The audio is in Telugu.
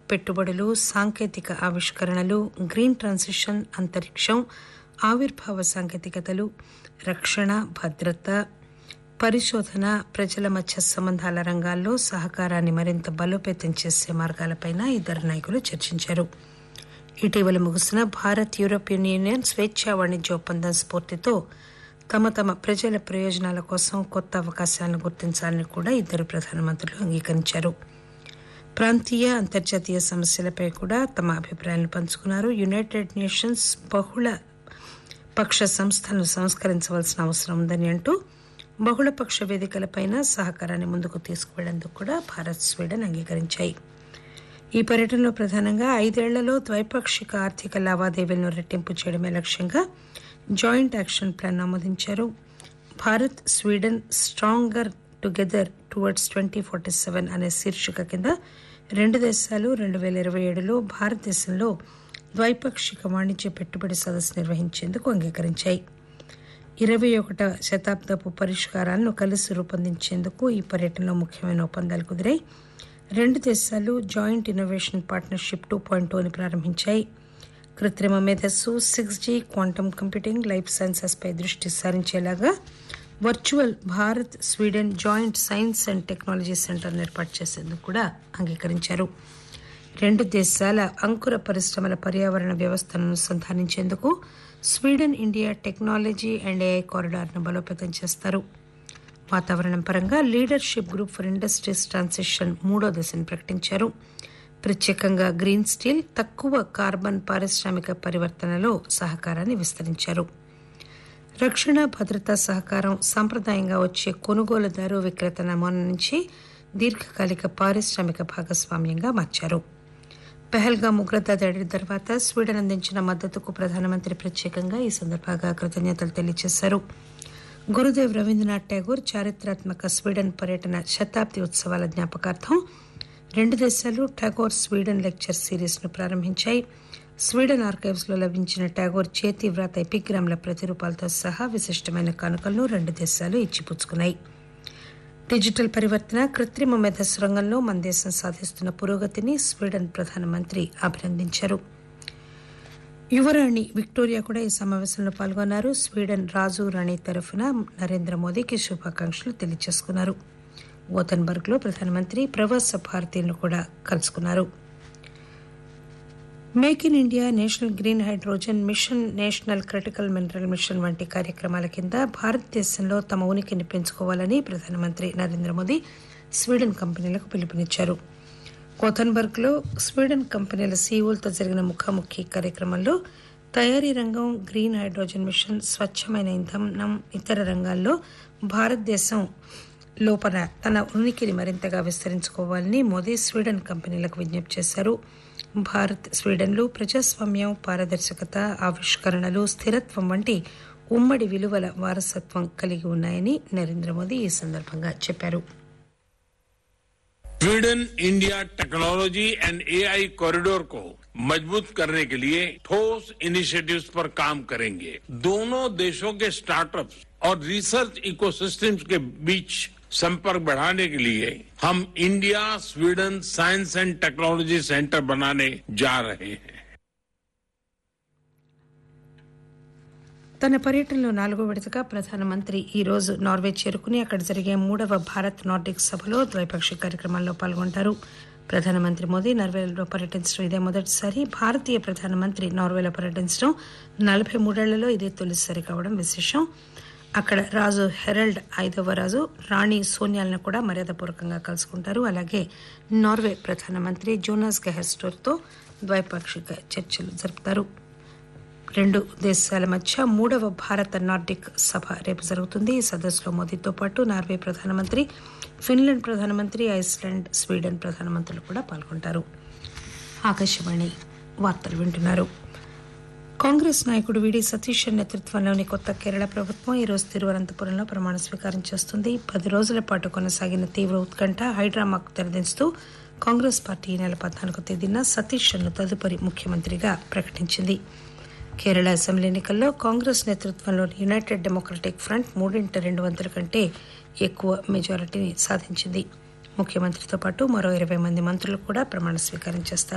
పెట్టుబడులు, సాంకేతిక ఆవిష్కరణలు, గ్రీన్ ట్రాన్సిషన్, అంతరిక్షం, ఆవిర్భావ సాంకేతికతలు, రక్షణ, భద్రత, పరిశోధన, ప్రజల మధ్య సంబంధాల రంగాల్లో సహకారాన్ని మరింత బలోపేతం చేసే మార్గాలపైన ఇద్దరు నాయకులు చర్చించారు. ఇటీవల ముగిసిన భారత్ యూరోపియన్ యూనియన్ స్వేచ్ఛా వాణిజ్య ఒప్పందం స్ఫూర్తితో తమ ప్రజల ప్రయోజనాల కోసం కొత్త అవకాశాలను గుర్తించాలని కూడా ఇద్దరు ప్రధానమంత్రులు అంగీకరించారు. ప్రాంతీయ, అంతర్జాతీయ సమస్యలపై కూడా తమ అభిప్రాయాలను పంచుకున్నారు. యునైటెడ్ నేషన్స్ బహుళ పక్ష సంస్థలను సంస్కరించవలసిన అవసరం ఉందని అంటూ బహుళపక్ష వేదికలపైన సహకారాన్ని ముందుకు తీసుకువెళ్లేందుకు కూడా భారత్, స్వీడన్ అంగీకరించాయి. ఈ పర్యటనలో ప్రధానంగా 5 ఏళ్లలో ద్వైపాక్షిక ఆర్థిక లావాదేవీలను రెట్టింపు చేయడమే లక్ష్యంగా జాయింట్ యాక్షన్ ప్లాన్ ఆమోదించారు. Bharat, Sweden stronger together towards 2047 అనే శీర్షిక కింద రెండు దేశాలు 2027లో భారతదేశంలో ద్వైపాక్షిక వాణిజ్య పెట్టుబడి సదస్సు నిర్వహించేందుకు అంగీకరించాయి. 21వ శతాబ్దపు పరిష్కారాలను కలిసి రూపొందించేందుకు ఈ పర్యటనలో ముఖ్యమైన ఒప్పందాలు కుదిరాయి. రెండు దేశాలు జాయింట్ ఇన్నోవేషన్ పార్ట్నర్షిప్ 2.0ని ప్రారంభించాయి. కృత్రిమ మేధస్సు, 6G, quantum computing, life sciences పై దృష్టి సారించేలాగా virtual Bharat Sweden joint science and technology సెంటర్ను ఏర్పాటు చేసేందుకు కూడా అంగీకరించారు. రెండు దేశాల అంకుర పరిశ్రమల పర్యావరణ వ్యవస్థను అనుసంధానించేందుకు Sweden India technology and AI కారిడార్ను బలోపేతం చేస్తారు. వాతావరణం పరంగా leadership group for industries transition 3వ దశను ప్రకటించారు. ప్రత్యేకంగా గ్రీన్ స్టీల్, తక్కువ కార్బన్ పారిశ్రామిక పరివర్తనలో సహకారాన్ని విస్తరించారు. రక్షణ, భద్రతా సహకారం సాంప్రదాయంగా వచ్చే కొనుగోలుదారు విక్రేత నమూనా నుంచి దీర్ఘకాలిక పారిశ్రామిక భాగస్వామ్యంగా మార్చారు. పెహల్గాం ఉగ్రత దాడి తర్వాత స్వీడన్ అందించిన మద్దతుకు ప్రధానమంత్రి ప్రత్యేకంగా ఈ సందర్భంగా కృతజ్ఞతలు తెలియజేశారు. గురుదేవ్ రవీంద్రనాథ్ ఠాగూర్ చారిత్రాత్మక స్వీడన్ పర్యటన శతాబ్ది ఉత్సవాల జ్ఞాపకార్థం రెండు దేశాలు ఠాగూర్ స్వీడన్ లెక్చర్ సిరీస్ను ప్రారంభించాయి. స్వీడన్ ఆర్కైవ్స్లో లభించిన ఠాగూర్ చేతి వ్రాత ఎపిగ్రామ్ల ప్రతిరూపాలతో సహా విశిష్టమైన కానుకలను రెండు దేశాలు ఇచ్చిపుచ్చుకున్నాయి. డిజిటల్ పరివర్తన, కృత్రిమ మేధస్సు రంగంలో మన దేశం సాధిస్తున్న పురోగతిని స్వీడన్ ప్రధానమంత్రి అభినందించారు. యువరాణి విక్టోరియా కూడా ఈ సమావేశంలో పాల్గొన్నారు. స్వీడన్ రాజు, రాణి తరఫున నరేంద్ర మోదీకి శుభాకాంక్షలు తెలియజేసుకున్నారు. గోతన్బర్గ్లో ప్రధానమంత్రి ప్రవాస భారతీయులను కూడా కలుసుకున్నారు. Make in India, national green hydrogen mission, national critical mineral machine వంటి కార్యక్రమాల కింద భారతదేశంలో తమ ఉనికిని పెంచుకోవాలని ప్రధానమంత్రి నరేంద్ర మోదీ స్వీడన్ కంపెనీలకు పిలుపునిచ్చారు. గోతన్బర్గ్లో స్వీడన్ కంపెనీల సీఈఓలతో జరిగిన ముఖాముఖి కార్యక్రమంలో తయారీ రంగం, గ్రీన్ హైడ్రోజన్ మిషన్, స్వచ్ఛమైన ఇంధనం, ఇతర రంగాల్లో భారతదేశం లోపల తన ఉనికిని మరింతగా విస్తరించుకోవాలని మోదీ స్వీడన్ కంపెనీలకు విజ్ఞప్తి చేశారు. భారత్, స్వీడన్లు ప్రజాస్వామ్యం, పారదర్శకత, ఆవిష్కరణలు, స్థిరత్వం వంటి ఉమ్మడి విలువల వారసత్వం కలిగి ఉన్నాయని నరేంద్ర మోదీ ఈ సందర్భంగా చెప్పారు. Sweden India technology and AI corridor को मजबूत करने के लिए ठोस इनिशिएटिव्स पर काम करेंगे. दोनों देशों के स्टार्टअप्स और रिसर्च इकोसिस्टम्स के बीच संपर्क बढ़ाने के लिए हम India Sweden science and technology centre बनाने जा रहे हैं. తన పర్యటనలో 4వ విడతగా ప్రధానమంత్రి ఈ రోజు నార్వే చేరుకుని అక్కడ జరిగే 3వ భారత్ నార్డిక్ సభలో ద్వైపాక్షిక కార్యక్రమాల్లో పాల్గొంటారు. ప్రధానమంత్రి మోదీ నార్వేలో పర్యటించడం ఇదే మొదటిసారి. భారతీయ ప్రధానమంత్రి నార్వేలో పర్యటించడం 43 ఏళ్లలో ఇదే తొలిసారి కావడం విశేషం. అక్కడ రాజు హెరల్డ్ 5వ రాజు, రాణి సోనియాలను కూడా మర్యాదపూర్వకంగా కలుసుకుంటారు. అలాగే నార్వే ప్రధానమంత్రి జోనాస్ గెహర్ స్టోర్తో ద్వైపాక్షిక చర్చలు జరుపుతారు. రెండు దేశాల మధ్య 3వ భారత నార్డిక్ సభ రేపు జరుగుతుంది. ఈ సదస్సులో మోదీతో పాటు నార్వే ప్రధానమంత్రి, ఫిన్లాండ్ ప్రధానమంత్రి, ఐస్లాండ్, స్వీడన్ ప్రధానమంత్రులు కూడా పాల్గొంటారు. ఆకాశవాణి వార్తలు వింటున్నారు. కాంగ్రెస్ నాయకుడు వీడి సతీష్ నేతృత్వంలోని కొత్త కేరళ ప్రభుత్వం ఈరోజు తిరువనంతపురంలో ప్రమాణ స్వీకారం చేస్తుంది. 10 రోజుల పాటు కొనసాగిన తీవ్ర ఉత్కంఠ, హైడ్రామాకు తెరదించుతూ కాంగ్రెస్ పార్టీ ఈ నెల 14వ తేదీన సతీష్ను తదుపరి ముఖ్యమంత్రిగా ప్రకటించింది. కేరళ అసెంబ్లీ ఎన్నికల్లో కాంగ్రెస్ నేతృత్వంలోని యునైటెడ్ డెమోక్రటిక్ ఫ్రంట్ 3/2 కంటే ఎక్కువ మెజారిటీని సాధించింది. ముఖ్యమంత్రితో పాటు మరో 20 మంది మంత్రులు కూడా ప్రమాణ స్వీకారం చేస్తారు.